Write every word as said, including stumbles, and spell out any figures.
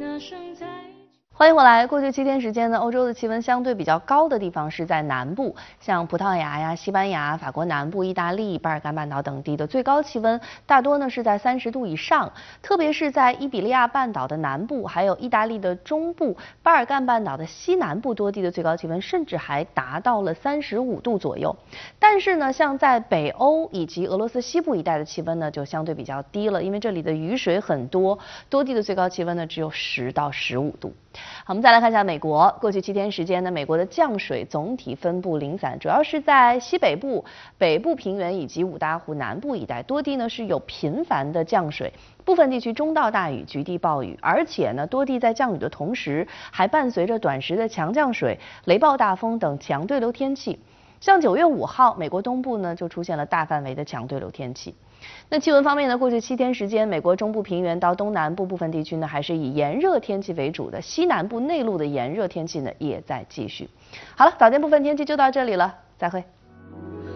欢迎回来。过去七天时间呢，欧洲的气温相对比较高的地方是在南部，像葡萄牙呀、西班牙、法国南部、意大利、巴尔干半岛等地的最高气温大多呢是在三十度以上，特别是在伊比利亚半岛的南部，还有意大利的中部、巴尔干半岛的西南部多地的最高气温甚至还达到了三十五度左右。但是呢，像在北欧以及俄罗斯西部一带的气温呢就相对比较低了，因为这里的雨水很多，多地的最高气温呢只有十到十五度。好，我们再来看一下美国。过去七天时间呢，美国的降水总体分布零散，主要是在西北部、北部平原以及五大湖南部一带，多地呢是有频繁的降水，部分地区中到大雨、局地暴雨，而且呢，多地在降雨的同时，还伴随着短时的强降水、雷暴大风等强对流天气。像九月五号，美国东部呢就出现了大范围的强对流天气。那气温方面呢，过去七天时间，美国中部平原到东南部部分地区呢，还是以炎热天气为主的，西南部内陆的炎热天气呢也在继续。好了，早间部分天气就到这里了，再会。